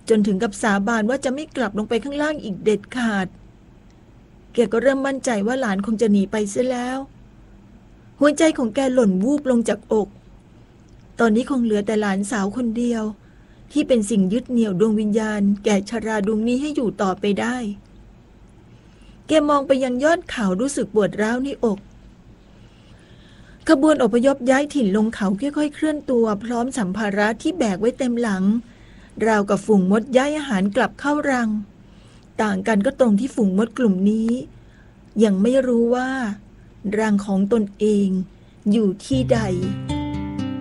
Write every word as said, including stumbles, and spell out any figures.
จนถึงกับสาบานว่าจะไม่กลับลงไปข้างล่างอีกเด็ดขาดแกก็เริ่มมั่นใจว่าหลานคงจะหนีไปเสียแล้วหัวใจของแกหล่นวูบลงจากอกตอนนี้คงเหลือแต่หลานสาวคนเดียวที่เป็นสิ่งยึดเหนี่ยวดวงวิญญาณแก่ชราดวงนี้ให้อยู่ต่อไปได้แกมองไปยังยอดเขารู้สึกปวดร้าวในอกขบวนอพยพย้ายถิ่นลงเขาค่อยๆเคลื่อนตัวพร้อมสัมภาระที่แบกไว้เต็มหลังราวกับฝูงมดย้ายอาหารกลับเข้ารังต่างกันก็ตรงที่ฝูงมดกลุ่มนี้ยังไม่รู้ว่ารังของตนเองอยู่ที่ใด